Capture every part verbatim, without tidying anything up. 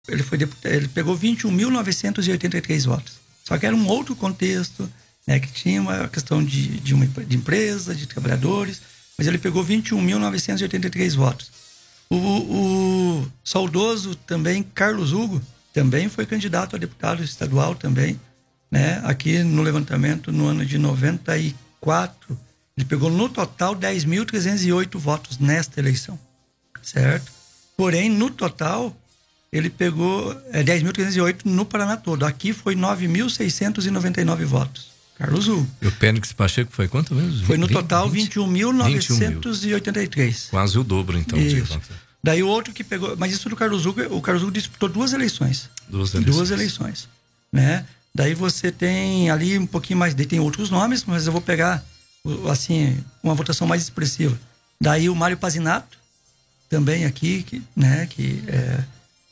ele, foi deputado, ele pegou vinte e um mil novecentos e oitenta e três votos. Só que era um outro contexto, né, que tinha uma questão de, de, uma, de empresa, de trabalhadores, mas ele pegou vinte e um mil novecentos e oitenta e três votos. O, o saudoso também, Carlos Hugo, também foi candidato a deputado estadual também, né, aqui no levantamento no ano de noventa e quatro, ele pegou no total dez mil trezentos e oito votos nesta eleição, certo? Porém, no total, ele pegou é, dez mil trezentos e oito no Paraná todo. Aqui foi nove mil seiscentos e noventa e nove votos. Carlos Hugo. E o Pênix Pacheco foi quanto mesmo? Foi no total vinte e um mil novecentos e oitenta e três. Quase o dobro, então. Isso. Daí o outro que pegou... Mas isso do Carlos Hugo, o Carlos Hugo disputou duas eleições. Duas eleições. Duas eleições, né? Daí você tem ali um pouquinho mais... Daí tem outros nomes, mas eu vou pegar, assim, uma votação mais expressiva. Daí o Mário Pazinato, também aqui, que, né? Que é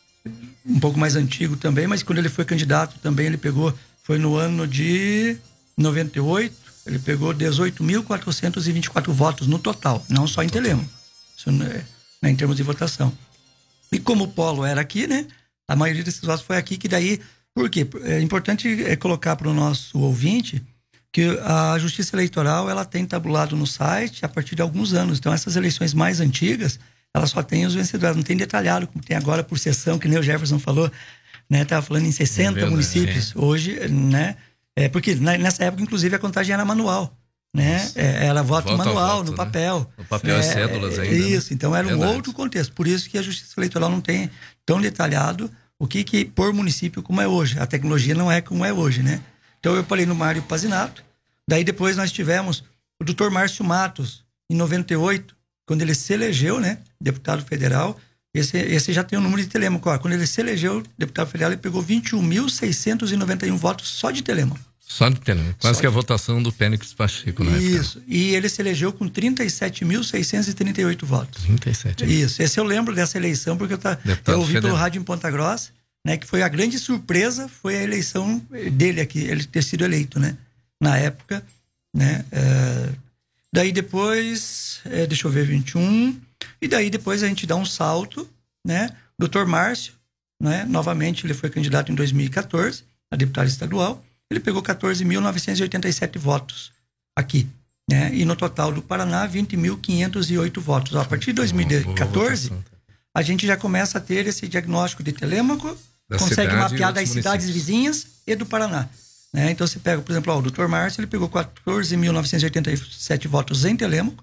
um pouco mais antigo também, mas quando ele foi candidato também ele pegou... Foi no ano de noventa e oito, ele pegou dezoito mil quatrocentos e vinte e quatro votos no total, não só em Telêmaco. Isso, né, em termos de votação. E como o polo era aqui, né? A maioria desses votos foi aqui, que daí... Por quê? É importante é, colocar para o nosso ouvinte que a Justiça Eleitoral, ela tem tabulado no site a partir de alguns anos. Então, essas eleições mais antigas, ela só tem os vencedores, não tem detalhado, como tem agora por sessão, que nem o Jefferson falou, né? Tava falando em sessenta é municípios. É. Hoje, né? É porque nessa época, inclusive, a contagem era manual, né? É, era voto, voto manual, voto, no né? papel. No papel é, cédulas ainda. Isso, né? então era Verdade. um outro contexto. Por isso que a Justiça Eleitoral não tem tão detalhado o que que por município como é hoje. A tecnologia não é como é hoje, né? Então eu falei no Mário Pazinato. Daí depois nós tivemos o doutor Márcio Matos, em noventa e oito, quando ele se elegeu, né? Deputado federal. Esse, esse já tem o número de Telêmaco. Quando ele se elegeu deputado federal, ele pegou vinte e um mil seiscentos e noventa e um votos só de Telêmaco. Só de Telêmaco. Quase só que de... a votação do Pênix Pacheco, né? Isso. E ele se elegeu com trinta e sete mil seiscentos e trinta e oito votos. trinta e sete. Isso. Esse eu lembro dessa eleição, porque eu, tá, eu ouvi federal. Pelo rádio em Ponta Grossa, né? Que foi a grande surpresa, foi a eleição dele aqui, ele ter sido eleito, né? Na época, né? É... Daí depois, é, deixa eu ver, vinte e um... E daí depois a gente dá um salto, né? doutor Márcio, né? Novamente ele foi candidato em dois mil e quatorze a deputado estadual. Ele pegou quatorze mil novecentos e oitenta e sete votos aqui, né? E no total do Paraná, vinte mil quinhentos e oito votos. Ó, a partir de dois mil e quatorze, a gente já começa a ter esse diagnóstico de Telêmaco, da consegue mapear das cidades vizinhas e do Paraná, né? Então você pega, por exemplo, ó, o doutor Márcio, ele pegou quatorze mil novecentos e oitenta e sete votos em Telêmaco.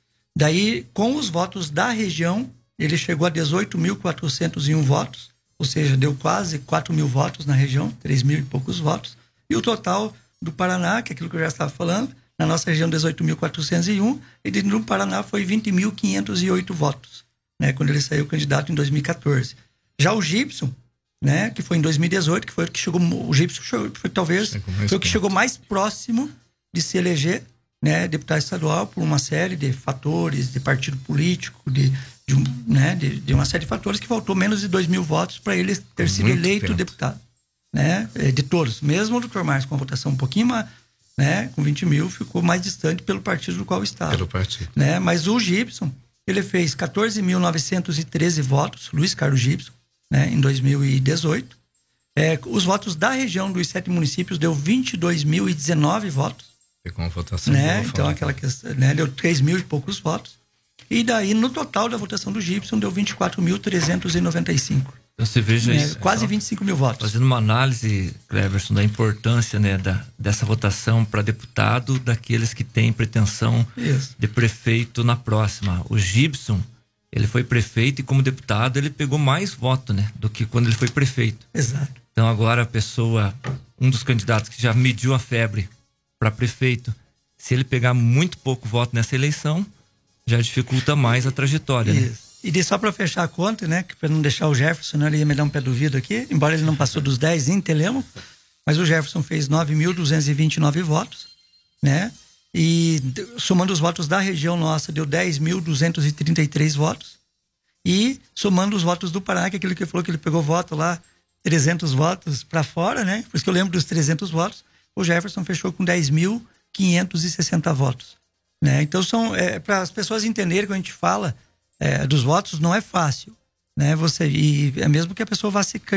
Daí, com os votos da região, ele chegou a dezoito mil quatrocentos e um votos, ou seja, deu quase quatro mil votos na região, três mil e poucos votos. E o total do Paraná, que é aquilo que eu já estava falando, na nossa região dezoito mil quatrocentos e um, e no Paraná foi vinte mil quinhentos e oito votos, né, quando ele saiu candidato em dois mil e quatorze. Já o Gibson, né, que foi em dois mil e dezoito, que foi o que chegou, o Gibson foi, foi talvez foi o que chegou mais próximo de se eleger, né, deputado estadual, por uma série de fatores, de partido político, de, de, um, né, de, de uma série de fatores, que faltou menos de dois mil votos para ele ter sido Muito eleito tempo. deputado, né, de todos. Mesmo o doutor Márcio com a votação um pouquinho mais, né, com vinte mil, ficou mais distante pelo partido do qual estava. Pelo partido. Né, mas o Gibson, ele fez quatorze mil novecentos e treze votos, Luiz Carlos Gibson, né, em dois mil e dezoito. É, os votos da região dos sete municípios deu vinte e dois mil e dezenove votos. Com a votação, né? Então aquela questão, né? Deu três mil e poucos votos. E daí no total da votação do Gibson deu vinte e quatro mil trezentos e noventa e cinco. Então você veja né? isso. Quase vinte e cinco mil votos. Fazendo uma análise, Cleverson, da importância, né, da, dessa votação para deputado, daqueles que têm pretensão isso. de prefeito na próxima. O Gibson, ele foi prefeito e como deputado ele pegou mais voto, né, do que quando ele foi prefeito. Exato. Então agora a pessoa, um dos candidatos que já mediu a febre para prefeito, se ele pegar muito pouco voto nessa eleição, já dificulta mais a trajetória, Isso. né? E de, só para fechar a conta, né, para não deixar o Jefferson, né, ele ia me dar um pé do vidro aqui, embora ele não passou dos dez em Telêmaco, mas o Jefferson fez nove mil duzentos e vinte e nove votos, né? E somando os votos da região nossa, deu dez mil duzentos e trinta e três votos. E somando os votos do Paraná, que é aquilo que ele falou que ele pegou voto lá, trezentos votos para fora, né? Por isso que eu lembro dos trezentos votos. O Jefferson fechou com dez mil quinhentos e sessenta votos, né? Então são, é, para as pessoas entenderem que a gente fala é, dos votos, não é fácil, né? Você, e é mesmo que a pessoa vá se